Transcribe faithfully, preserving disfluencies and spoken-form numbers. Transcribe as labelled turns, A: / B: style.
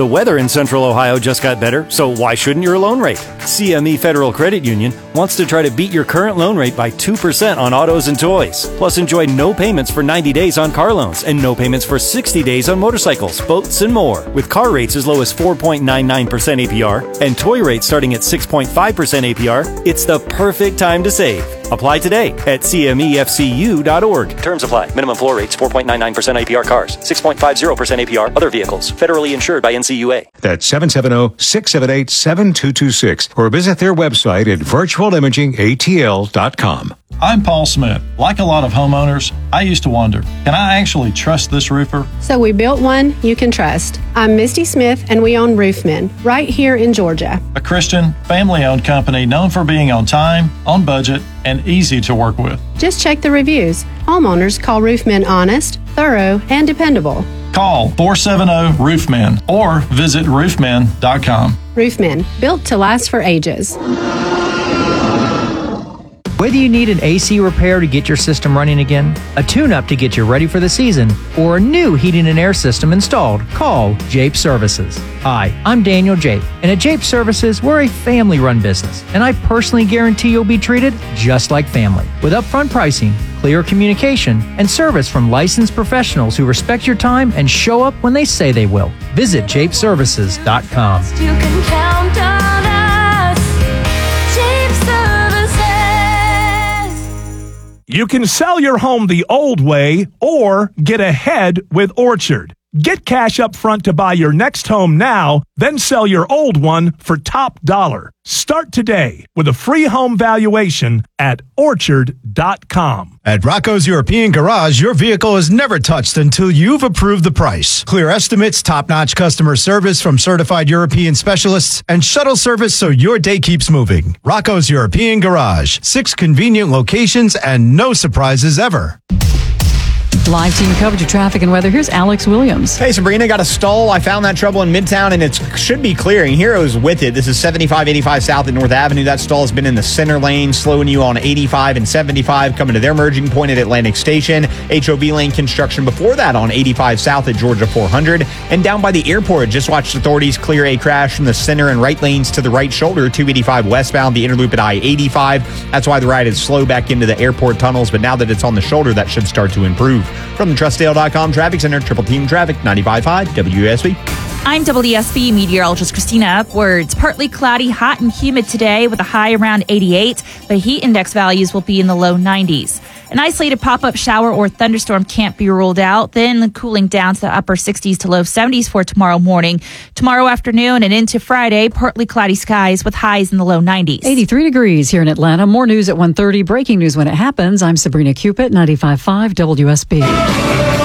A: The weather in Central Ohio just got better, so why shouldn't your loan rate? C M E Federal Credit Union wants to try to beat your current loan rate by two percent on autos and toys. Plus, enjoy no payments for ninety days on car loans and no payments for sixty days on motorcycles, boats, and more. With car rates as low as four point nine nine percent A P R and toy rates starting at six point five percent A P R, it's the perfect time to save. Apply today at C M E F C U dot org. Terms apply. Minimum floor rates four point nine nine percent A P R cars, six point five zero percent A P R other vehicles. Federally insured by N C U A.
B: That's seven seven zero, six seven eight, seven two two six or visit their website at virtual imaging A T L dot com.
C: I'm Paul Smith. Like a lot of homeowners, I used to wonder, can I actually trust this roofer?
D: So we built one you can trust. I'm Misty Smith, and we own Roofmen right here in Georgia.
C: A Christian, family-owned company known for being on time, on budget, and easy to work with.
D: Just check the reviews. Homeowners call Roofmen honest, thorough, and dependable.
C: Call four seven zero, roofmen or visit roofmen dot com.
D: Roofmen, built to last for ages.
E: Whether you need an A C repair to get your system running again, a tune-up to get you ready for the season, or a new heating and air system installed, call Jape Services. Hi, I'm Daniel Jape, and at Jape Services, we're a family-run business, and I personally guarantee you'll be treated just like family. With upfront pricing, clear communication, and service from licensed professionals who respect your time and show up when they say they will. Visit jape services dot com.
F: You can count on us, Jape Services.
G: You can sell your home the old way or get ahead with Orchard. Get cash up front to buy your next home now, then sell your old one for top dollar. Start today with a free home valuation at orchard dot com.
H: At Rocco's European Garage, your vehicle is never touched until you've approved the price. Clear estimates, top-notch customer service from certified European specialists, and shuttle service so your day keeps moving. Rocco's European Garage. Six convenient locations and no surprises ever.
I: Live team coverage of traffic and weather. Here's Alex Williams.
J: Hey, Sabrina, got a stall. I found that trouble in Midtown, and it should be clearing. Heroes with it. This is seventy-five eighty-five South at North Avenue. That stall has been in the center lane, slowing you on eighty-five and seventy-five, coming to their merging point at Atlantic Station. H O V lane construction before that on eighty-five South at Georgia four hundred. And down by the airport, just watched authorities clear a crash from the center and right lanes to the right shoulder, two eighty-five westbound, the interloop at I eighty-five. That's why the ride is slow back into the airport tunnels, but now that it's on the shoulder, that should start to improve. From the trust dale dot com Traffic Center, Triple Team Traffic, ninety-five point five W S B.
K: I'm W S B meteorologist Christina Upwards. Partly cloudy, hot and humid today with a high around eighty-eight, but heat index values will be in the low nineties. An isolated pop-up shower or thunderstorm can't be ruled out, then cooling down to the upper sixties to low seventies for tomorrow morning. Tomorrow afternoon and into Friday, partly cloudy skies with highs in the low nineties.
I: eighty-three degrees here in Atlanta. More news at one thirty. Breaking news when it happens. I'm Sabrina Cupid, ninety-five point five W S B.